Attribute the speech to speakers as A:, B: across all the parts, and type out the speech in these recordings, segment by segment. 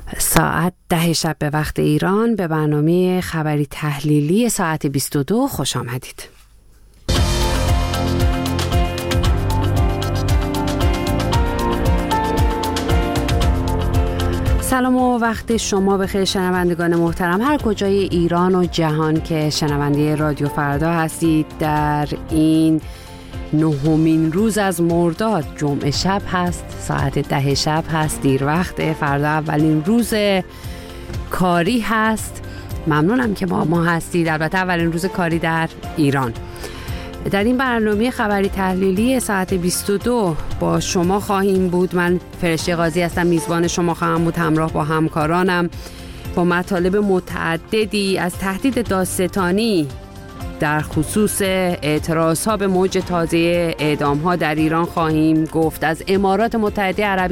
A: ساعت 10 شب به وقت ایران به برنامه خبری تحلیلی ساعت 22 خوش آمدید. سلام و وقت شما بخیر شنوندگان محترم، هر کجای ایران و جهان که شنونده رادیو فردا هستید. در این 9مین روز از مرداد، جمعه شب هست، ساعت 10 شب هست، دیر وقته. فردا اولین روز کاری هست. ممنونم که با ما هستید. البته اولین روز کاری در ایران. در این برنامه خبری تحلیلی ساعت 22 با شما خواهیم بود. من فرشته قاضی هستم، میزبان شما خواهم بود همراه با همکارانم. با مطالب متعددی از تهدید دادستانی در خصوص اعتراضها به موج تازه اعدام‌ها در ایران خواهیم گفت. از امارات متحده عربی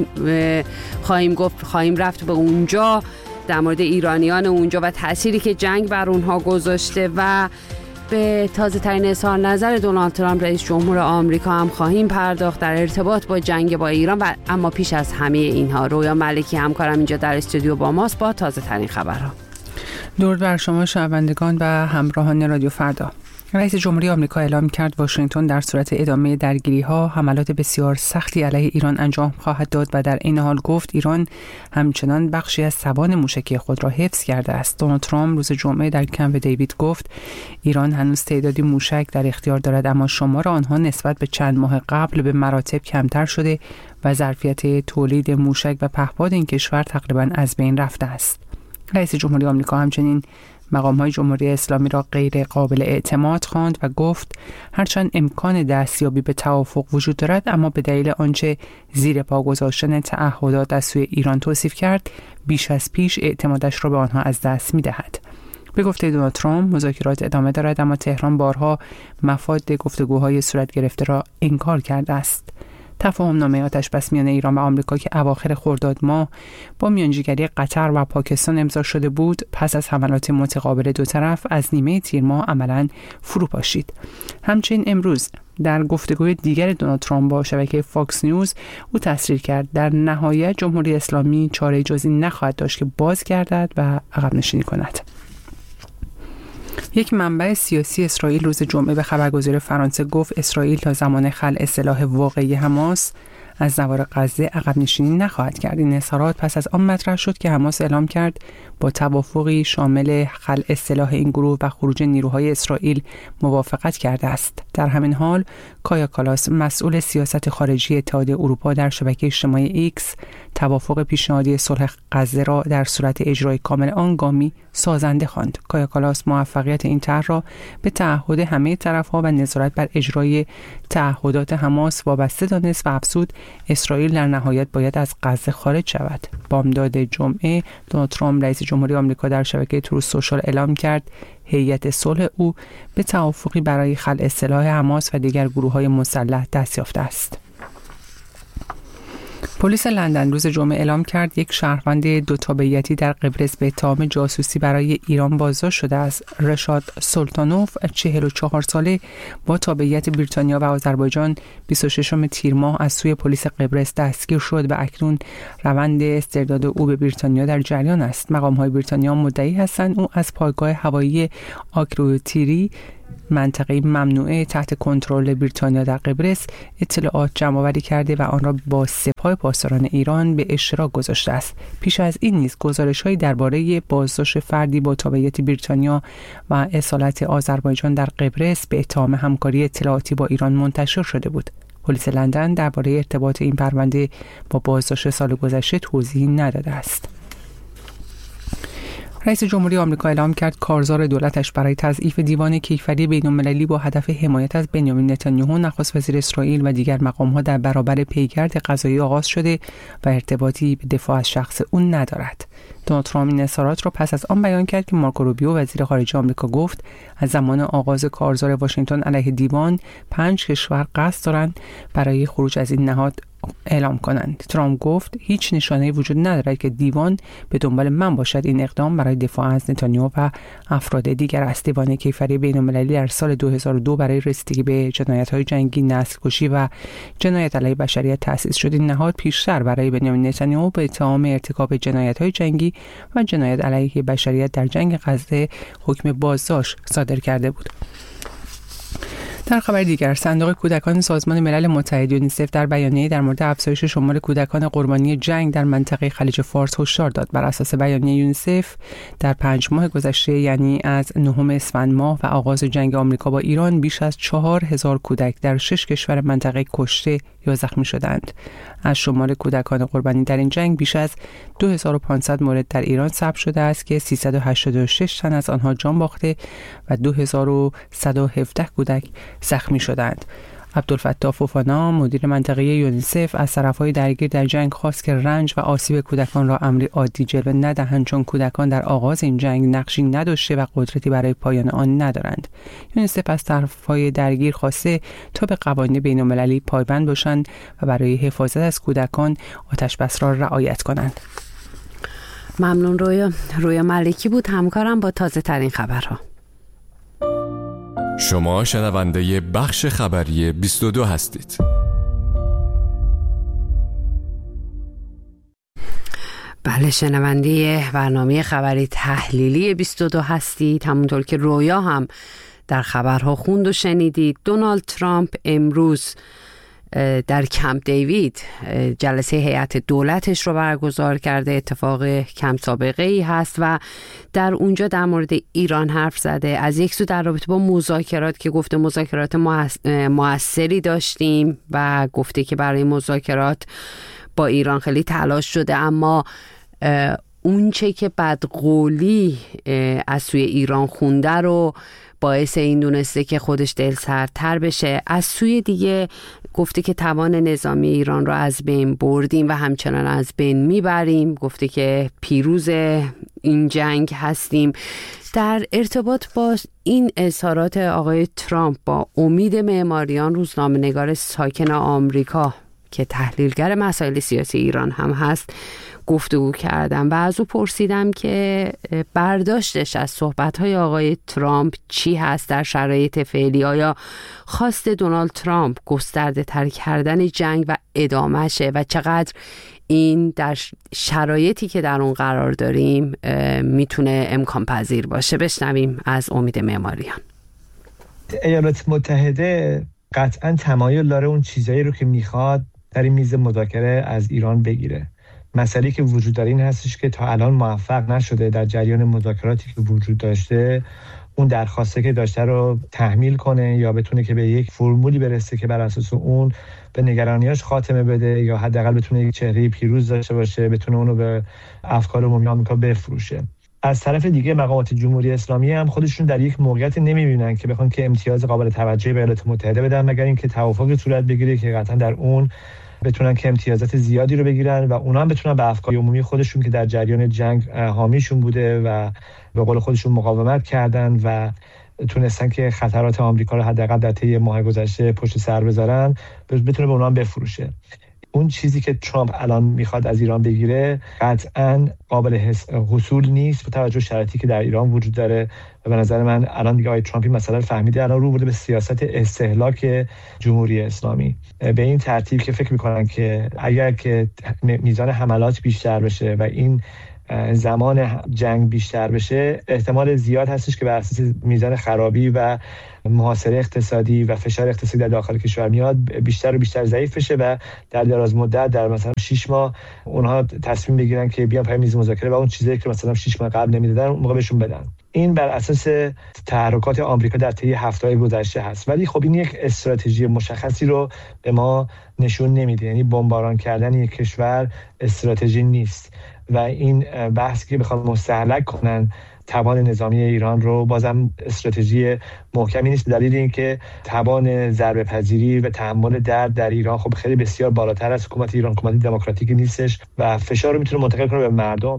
A: خواهیم گفت، خواهیم رفت به اونجا، در مورد ایرانیان اونجا و تأثیری که جنگ بر اونها گذاشته و به تازه ترین اظهار نظر دونالد ترامپ رئیس جمهور آمریکا هم خواهیم پرداخت در ارتباط با جنگ با ایران. و اما پیش از همه اینها، رویا ملکی همکارم اینجا در استودیو با ماست با تازه ترین خبرها.
B: درود بر شما شنوندگان و همراهان رادیو فردا. رئیس جمهوری آمریکا اعلام کرد واشنگتن در صورت ادامه درگیری‌ها حملات بسیار سختی علیه ایران انجام خواهد داد و در این حال گفت ایران همچنان بخشی از توان موشکی خود را حفظ کرده است. دونالد ترامپ روز جمعه در کمپ دیوید گفت ایران هنوز تعدادی موشک در اختیار دارد، اما شمار آنها نسبت به چند ماه قبل به مراتب کمتر شده و ظرفیت تولید موشک و پهپاد این کشور تقریباً از بین رفته است. رئیس جمهوری آمریکا همچنین مقام‌های جمهوری اسلامی را غیر قابل اعتماد خواند و گفت هرچند امکان دستیابی به توافق وجود دارد، اما به دلیل آنچه زیر پا گذاشتن تعهدات از سوی ایران توصیف کرد، بیش از پیش اعتمادش را به آنها از دست می‌دهد. به گفته دونالد ترامپ مذاکرات ادامه دارد، اما تهران بارها مفاد گفتگوهای صورت گرفته را انکار کرده است. تفاهم‌نامه آتش‌بس میان ایران و آمریکا که اواخر خرداد ماه با میانجیگری قطر و پاکستان امضا شده بود، پس از حملات متقابل دو طرف از نیمه تیر ماه عملاً فرو پاشید. همچنین امروز در گفتگوی دیگر دونالد ترامپ با شبکه فاکس نیوز او تصریح کرد در نهایت جمهوری اسلامی چاره جز این نخواهد داشت که باز گردد و عقب نشینی کند. یک منبع سیاسی اسرائیل روز جمعه به خبرگزاری فرانسه گفت اسرائیل تا زمان خلع سلاح واقعی حماس از نوار غزه عقب نشینی نخواهد کرد. این اظهارات پس از آن مطرح شد که حماس اعلام کرد با توافقی شامل خلع سلاح این گروه و خروج نیروهای اسرائیل موافقت کرده است. در همین حال کایا کالاس مسئول سیاست خارجی اتحادیه اروپا در شبکه اجتماعی ایکس توافق پیشنهادی صلح غزه را در صورت اجرای کامل آن گامی سازنده خواند. کایا کالاس موفقیت این طرح را به تعهد همه طرف‌ها و نظارت بر اجرای تعهدات حماس وابسته دانست و افزود اسرائیل در نهایت باید از غزه خارج شود. بامداد جمعه دونالد ترامپ رئیس جمهوری آمریکا در شبکه تروث سوشال اعلام کرد هیئت صلح او به توافقی برای خلع سلاح حماس و دیگر گروه‌های مسلح دست یافته است. پلیس لندن روز جمعه اعلام کرد یک شهروند دو تابعیتی در قبرس به اتهام جاسوسی برای ایران بازداشت شده است. رشاد سلطانوف 44 ساله با تابعیت بریتانیا و آذربایجان 26 تیر ماه از سوی پلیس قبرس دستگیر شد و اکنون روند استرداد او به بریتانیا در جریان است. مقام‌های بریتانیا مدعی هستند او از پایگاه هوایی آکروتیری منطقه ممنوعه تحت کنترل بریتانیا در قبرس اطلاعات جمع‌آوری کرده و آن را با سپاه پاسداران ایران به اشتراک گذاشته است. پیش از این نیز گزارش‌هایی درباره بازداشت فردی با تابعیت بریتانیا و اصالت آذربایجان در قبرس به اتهام همکاری اطلاعاتی با ایران منتشر شده بود. پلیس لندن درباره ارتباط این پرونده با بازداشت سال گذشته توضیحی نداده است. رئیس جمهوری آمریکا اعلام کرد کارزار دولتش برای تضعیف دیوان کیفری بین‌المللی با هدف حمایت از بنیامین نتانیاهو نخست وزیر اسرائیل و دیگر مقام‌ها در برابر پیگرد قضایی آغاز شده و ارتباطی به دفاع از شخص او ندارد. دونالد ترامپ این اظهارات را پس از آن بیان کرد که مارکو روبیو وزیر خارجه آمریکا گفت از زمان آغاز کارزار واشنگتن علیه دیوان 5 کشور قصد دارند برای خروج از این نهاد اعلام کنند. ترامپ گفت هیچ نشانه‌ای وجود ندارد که دیوان به دنبال من باشد. این اقدام برای دفاع از نتانیاهو و افراد دیگر است. دیوان کیفری بین‌المللی در سال 2002 برای رسیدگی به جنایت‌های جنگی، نسل‌کشی و جنایت علیه بشریت تأسیس شد. این نهاد پیشتر برای بنیامین نتانیاهو به اتهام ارتکاب جنایت‌های جنگی و جنایت علیه بشریت در جنگ غزه حکم بازداشت صادر کرده بود. در خبر دیگر، صندوق کودکان سازمان ملل متحد یونیسف در بیانیه‌ای در مورد افزایش شمار کودکان قربانی جنگ در منطقه خلیج فارس هشدار داد. بر اساس بیانیه یونیسف در 5 ماه گذشته، یعنی از 9 اسفند ماه و آغاز جنگ آمریکا با ایران، بیش از 4000 کودک در 6 کشور منطقه کشته یا زخمی شدند. از شمار کودکان قربانی در این جنگ بیش از 2500 مورد در ایران ثبت شده است که 386 تن از آنها جان باخته و 2117 کودک زخمی شدند. عبدالفتاح فوفانا، مدیر منطقه یونیسف، از طرفهای درگیر در جنگ خواست که رنج و آسیب کودکان را امری عادی جلوه ندهند، چون کودکان در آغاز این جنگ نقشی نداشته و قدرتی برای پایان آن ندارند. یونیسف از طرفهای درگیر خواسته تا به قوانین بین‌المللی پایبند باشند و برای حفاظت از کودکان آتش‌بس را رعایت کنند.
A: ممنون. رویا ملکی بود همکارم با تازه ترین خبرها.
C: شما شنونده بخش خبری 22 هستید.
A: بله، شنونده برنامه خبری تحلیلی 22 هستید. همونطور که رویا هم در خبرها خوند و شنیدید، دونالد ترامپ امروز در کمپ دیوید جلسه هیئت دولتش رو برگزار کرده. اتفاق کم سابقه ای هست و در اونجا در مورد ایران حرف زده. از یک سو در رابطه با مذاکرات که گفته مذاکرات موثری داشتیم و گفته که برای مذاکرات با ایران خیلی تلاش شده، اما اونچه که بدقولی از سوی ایران خونده رو باعث این دونسته که خودش دلسردتر بشه. از سوی دیگه گفته که توان نظامی ایران رو از بین بردیم و همچنان از بین میبریم. گفته که پیروز این جنگ هستیم. در ارتباط با این اظهارات آقای ترامپ با امید معماریان، روزنامه‌نگار ساکن آمریکا که تحلیلگر مسائل سیاسی ایران هم هست گفتگو کردم و از او پرسیدم که برداشتش از صحبت‌های آقای ترامپ چی هست در شرایط فعلی. آیا خواست دونالد ترامپ گسترده تر کردن جنگ و ادامهشه و چقدر این در شرایطی که در اون قرار داریم میتونه امکان پذیر باشه؟ بشنویم از امید معماریان.
D: ایالات متحده قطعا تمایل داره اون چیزایی رو که میخواد در این میز مذاکره از ایران بگیره. مسئله که وجود داره این هستش که تا الان موفق نشده در جریان مذاکراتی که وجود داشته اون درخواسته که داشته رو تحمیل کنه یا بتونه که به یک فرمولی برسه که بر اساس اون به نگرانیاش خاتمه بده یا حداقل بتونه یک چهره پیروز داشته باشه، بتونه اونو به افکار عمومی آمریکا بفروشه. از طرف دیگه مقامات جمهوری اسلامی هم خودشون در یک موقعیت نمیبینن که بخوان که امتیاز قابل توجهی به ایالات متحده بدن، مگر اینکه توافقی صورت بگیره که قطعا در اون بتونن که امتیازات زیادی رو بگیرن و اونا هم بتونن به افکار عمومی خودشون که در جریان جنگ حامیشون بوده و به قول خودشون مقاومت کردن و تونستن که خطرات آمریکا رو حداقل در طی ماه گذشته پشت سر بذارن، بتونه به اونا هم بفروشه. اون چیزی که ترامپ الان میخواد از ایران بگیره قطعاً قابل حصول نیست با توجه به شرایطی که در ایران وجود داره و به نظر من الان دیگه آقای ترامپ این مسئله فهمیده، الان رو برده به سیاست استهلاک جمهوری اسلامی به این ترتیب که فکر میکنن که اگر که میزان حملات بیشتر بشه و این زمان جنگ بیشتر بشه، احتمال زیاد هستش که بر اساس میزان خرابی و محاصره اقتصادی و فشار اقتصادی در داخل کشور میاد بیشتر و بیشتر ضعیف بشه و در دراز مدت در مثلا 6 ماه اونها تصمیم بگیرن که بیان پای میز مذاکره و اون چیزایی که مثلا 6 ماه قبل نمیدادن اون موقع بهشون بدن. این بر اساس تحرکات آمریکا در طی هفته‌های گذشته هست، ولی خب این یک استراتژی مشخصی رو به ما نشون نمیده. یعنی بمباران کردن یک کشور استراتژی نیست و این بحثی که بخوام مستهلک کنن توان نظامی ایران رو بازم استراتژی محکمی نیست، به دلیل اینکه توان ضربه پذیری و تحمل درد در ایران خب خیلی بسیار بالاتر از حکومت ایران، حکومت دموکراتیکی نیستش و فشار رو میتونه منتقل کنه به مردم.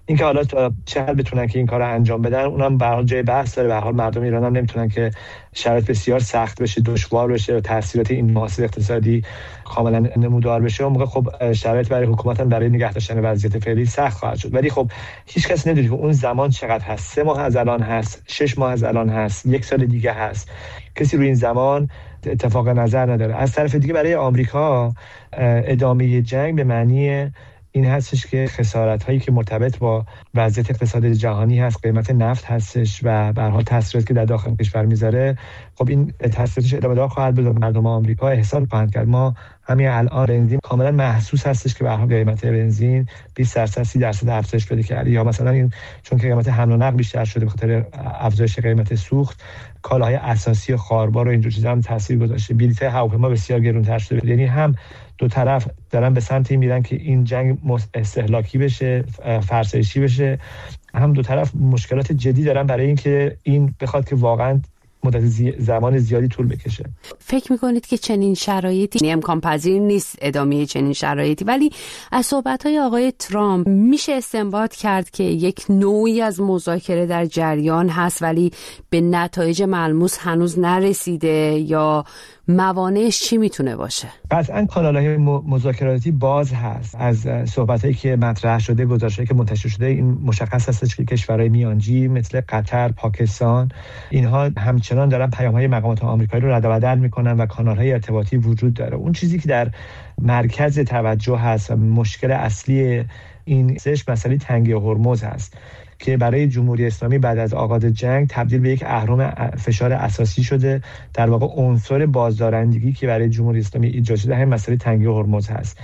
D: اینکه حالا تا چه حد بتونن که این کارو انجام بدن اونم به هر حال جای بحث داره. به هر حال مردم ایران هم نمیتونن که شرایط بسیار سخت بشه، دشوار بشه و تاثیرات این محاسب اقتصادی کاملا نمودار بشه. اون موقع خب شرایط برای حکومت هم برای نگه داشتن وضعیت فعلی سخت خواهد شد. ولی خب هیچ کس نمیدونه که اون زمان چقدر هست. 3 ماه از الان هست، 6 ماه از الان هست، 1 سال دیگه هست. کسی روی این زمان اتفاق نظر نداره. از طرف دیگه برای آمریکا ادامه جنگ به معنی این هستش که خسارت هایی که مرتبط با وضعیت اقتصاد جهانی هست، قیمت نفت هستش و به هر حال تاثیراتی که در داخل کشور میذاره، خب این تاثیراتش ادامه دار خواهد بود. مردم آمریکا احساس خواهند کرد. ما همین الان بنزین کاملا محسوس هستش که به هر حال قیمت بنزین 20% 30% افزایش پیدا کرده، یا مثلا این چون که قیمت حمل و نقل بیشتر شده به خاطر افزایش قیمت سوخت، کالاهای اساسی و خاربار و اینجور چیزا هم تاثیر گذاشته. بلیط هواپیما بسیار گرانتر شده. یعنی هم دو طرف دارن به سمت این میرن که این جنگ استهلاکی بشه، فرسایشی بشه، هم دو طرف مشکلات جدی دارن برای اینکه این بخواد که واقعا مدت زمان زیادی طول بکشه.
A: فکر میکنید که چنین شرایطی امکان پذیر نیست ادامه چنین شرایطی، ولی از صحبت‌های آقای ترامپ میشه استنباط کرد که یک نوعی از مذاکره در جریان هست ولی به نتایج ملموس هنوز نرسیده، یا موانعش چی میتونه باشه؟
D: قطعاً کانال‌های مذاکراتی باز هست. از صحبتایی که مطرح شده، گزارشایی که منتشر شده، این مشخص هست که کشورهای میانجی مثل قطر، پاکستان، اینها همچنان دارن پیام‌های مقامات آمریکایی رو رد و بدل میکنن و کانال‌های ارتباطی وجود داره. اون چیزی که در مرکز توجه هست و مشکل اصلی این مسئله تنگی هرمز هست که برای جمهوری اسلامی بعد از آغاز جنگ تبدیل به یک اهرم فشار اساسی شده. در واقع عنصر بازدارندگی که برای جمهوری اسلامی ایجاد شده همین مسئله تنگی هرمز هست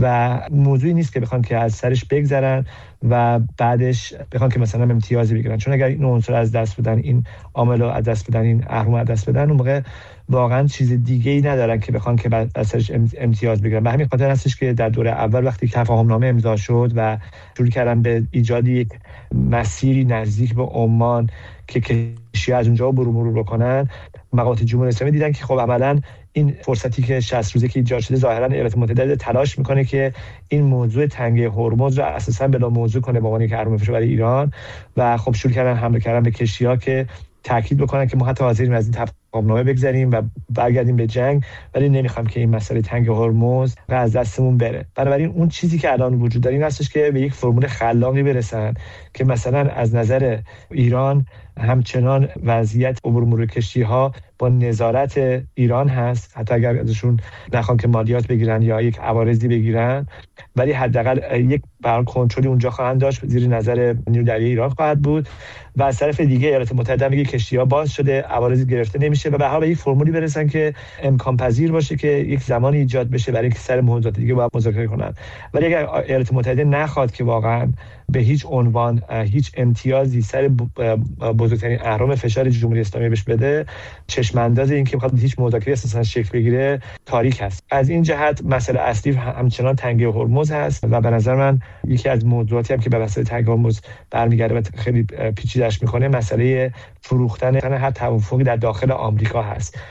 D: و موضوعی نیست که بخوان که از سرش بگذرن و بعدش بخوان که مثلا امتیازی بگیرن، چون اگر این عنصر از دست بدن، این عامل رو از دست بدن، این اهرم از دست بدن، اون موقع واقعا چیز دیگه‌ای ندارن که بخوان که از سرش امتیاز بگیرن. به همین خاطر هستش که در دوره اول وقتی تفاهم‌نامه امضا شد و شروع کردن به ایجاد یک مسیری نزدیک به عمان که کشتی از اونجا مرور بکنن، مقامات جمهوری اسلامی دیدن که خب عملاً این فرصتی که 60 روزه که ایجاد شده، ظاهراً ایالات متحده تلاش میکنه که این موضوع تنگی هرمز رو اساساً بلا موضوع کنه به عنوان یک اهرم فشار برای ایران و خب شروع کردن حمله کردن به کشتی‌ها که تاکید بکنن که ما حتی حاضریم از این تفاهمنامه بگذریم و برگردیم به جنگ، ولی نمیخوام که این مسئله تنگ هرمز از دستمون بره. بنابراین اون چیزی که الان وجود داره این هستش که به یک فرمول خلاقی برسن که مثلا از نظر ایران همچنان وضعیت عبور مرور کشتی‌ها با نظارت ایران هست، حتی اگر ازشون نخوان که مالیات بگیرن یا یک عوارضی بگیرن، ولی حداقل یک کنترلی اونجا خواهند داشت، زیر نظر نیروی دریایی ایران خواهد بود. و از طرف دیگه ایالات متحده میگه کشتی‌ها باز شده، عوارضی گرفته نمیشه و به هر حال یک فرمولی برسن که امکان پذیر باشه که یک زمانی ایجاد بشه برای اینکه سر موضوعات دیگه باید مذاکره کنن. ولی اگر ایالات متحده نخواد که واقعا به هیچ عنوان هیچ امتیازی سر بزرگترین اهرم فشار جمهوری اسلامی بهش بده، چشم انداز این که بخواد هیچ مذاکره اساسا شکل بگیره تاریک هست. از این جهت مسئله اصلی همچنان تنگی هرمز هست و به نظر من یکی از موضوعاتی هم که به مسئله تنگی هرمز برمیگرده و خیلی پیچیده‌اش میکنه مسئله فروختن هر توافقی در داخل آمریکا هست.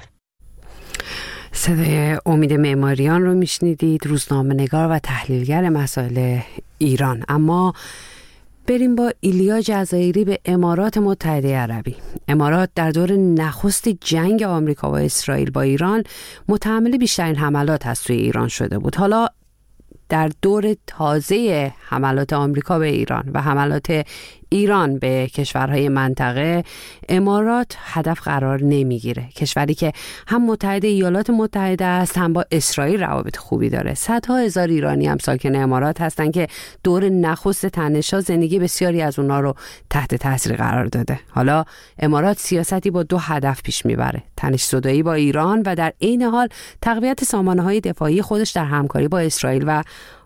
A: صدای امید معماریان رو میشنیدید، روزنامه‌نگار و تحلیلگر مسائل ایران. اما بریم با ایلیا جزایری به امارات متحده عربی. امارات در دور نخست جنگ آمریکا و اسرائیل با ایران متحمل بیشترین حملات از سوی ایران شده بود. حالا در دور تازه حملات آمریکا به ایران و حملات ایران به کشورهای منطقه، امارات هدف قرار نمیگیره. کشوری که هم متحد ایالات متحده است، هم با اسرائیل روابط خوبی داره. صدها هزار ایرانی هم ساکن امارات هستن که دور نخست تنش‌ها زندگی بسیاری از اونا رو تحت تاثیر قرار داده. حالا امارات سیاستی با 2 هدف پیش میبره: تنش‌زدایی با ایران و در عین حال تقویت سامانه‌های دفاعی خودش در همکاری با اسرائیل و